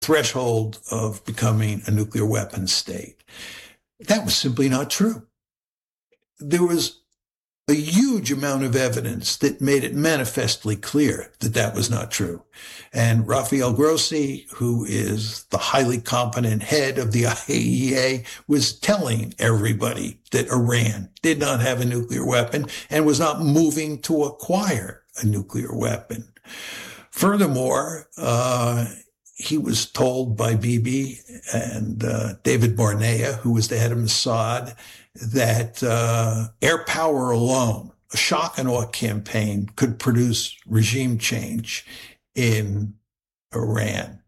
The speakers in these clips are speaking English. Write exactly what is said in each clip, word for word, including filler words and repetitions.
threshold of becoming a nuclear weapons state. That was simply not true. There was a huge amount of evidence that made it manifestly clear that that was not true. And Rafael Grossi, who is the highly competent head of the I A E A, was telling everybody that Iran did not have a nuclear weapon and was not moving to acquire a nuclear weapon. Furthermore, uh, he was told by Bibi and uh, David Barnea, who was the head of Mossad, that uh, air power alone, a shock and awe campaign, could produce regime change in Iran.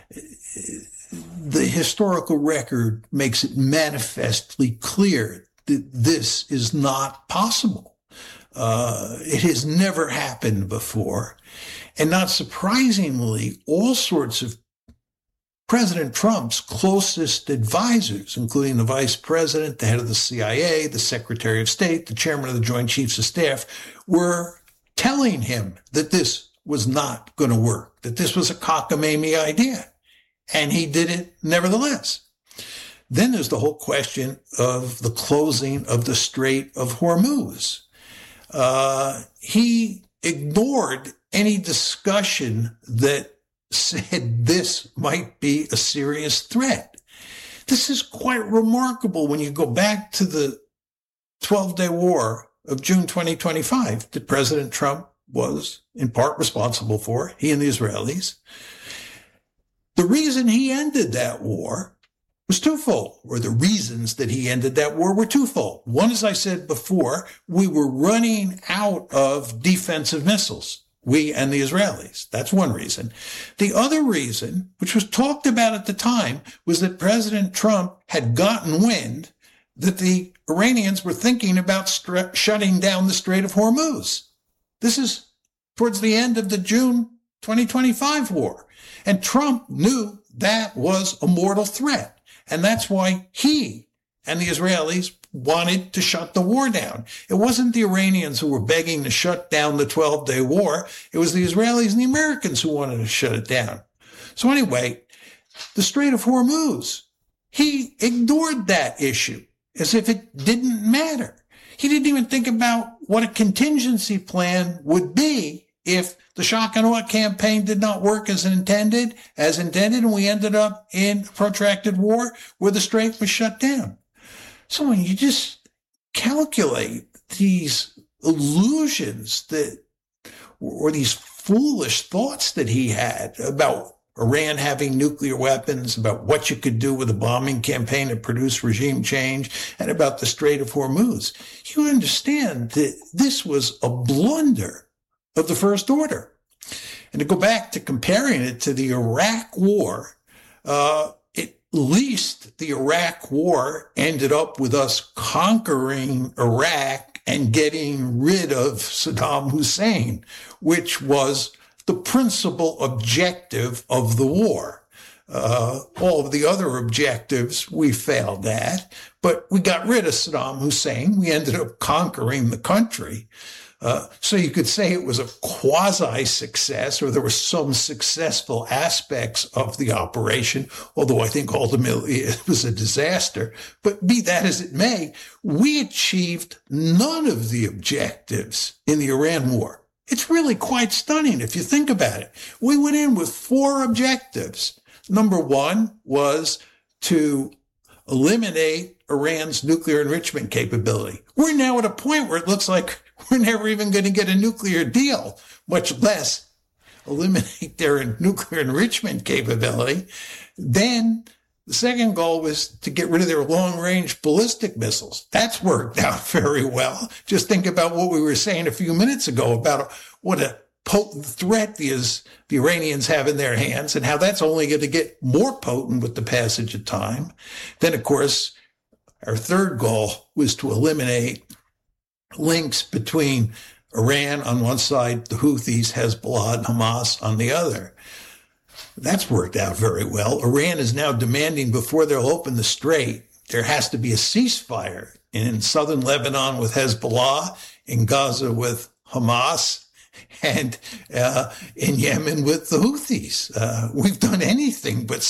The historical record makes it manifestly clear that this is not possible. Uh, it has never happened before. And not surprisingly, all sorts of President Trump's closest advisors, including the vice president, the head of the C I A, the secretary of state, the chairman of the Joint Chiefs of Staff, were telling him that this was not going to work, that this was a cockamamie idea. And he did it nevertheless. Then there's the whole question of the closing of the Strait of Hormuz. Uh, he ignored any discussion that said this might be a serious threat. This is quite remarkable when you go back to the twelve-day war of June twenty twenty-five that President Trump was in part responsible for, he and the Israelis. The reason he ended that war was twofold, or the reasons that he ended that war were twofold. One, as I said before, we were running out of defensive missiles. We and the Israelis. That's one reason. The other reason, which was talked about at the time, was that President Trump had gotten wind that the Iranians were thinking about st- shutting down the Strait of Hormuz. This is towards the end of the June twenty twenty-five war. And Trump knew that was a mortal threat. And that's why he and the Israelis wanted to shut the war down. It wasn't the Iranians who were begging to shut down the twelve-day war. It was the Israelis and the Americans who wanted to shut it down. So anyway, the Strait of Hormuz, he ignored that issue as if it didn't matter. He didn't even think about what a contingency plan would be if the shock and awe campaign did not work as intended, as intended, and we ended up in a protracted war where the strait was shut down. So when you just calculate these illusions that, or these foolish thoughts that he had about Iran having nuclear weapons, about what you could do with a bombing campaign to produce regime change, and about the Strait of Hormuz, you understand that this was a blunder of the first order. And to go back to comparing it to the Iraq War, uh, at least the Iraq War ended up with us conquering Iraq and getting rid of Saddam Hussein, which was the principal objective of the war. Uh, all of the other objectives we failed at, but we got rid of Saddam Hussein. We ended up conquering the country. Uh, so you could say it was a quasi-success, or there were some successful aspects of the operation, although I think ultimately it was a disaster. But be that as it may, we achieved none of the objectives in the Iran war. It's really quite stunning if you think about it. We went in with four objectives. Number one was to eliminate Iran's nuclear enrichment capability. We're now at a point where it looks like we're never even going to get a nuclear deal, much less eliminate their nuclear enrichment capability. Then the second goal was to get rid of their long-range ballistic missiles. That's worked out very well. Just think about what we were saying a few minutes ago about what a potent threat the, the Iranians have in their hands and how that's only going to get more potent with the passage of time. Then, of course, our third goal was to eliminate links between Iran on one side, the Houthis, Hezbollah, and Hamas on the other. That's worked out very well. Iran is now demanding before they'll open the strait, there has to be a ceasefire in southern Lebanon with Hezbollah, in Gaza with Hamas, and uh, in Yemen with the Houthis. Uh, we've done anything but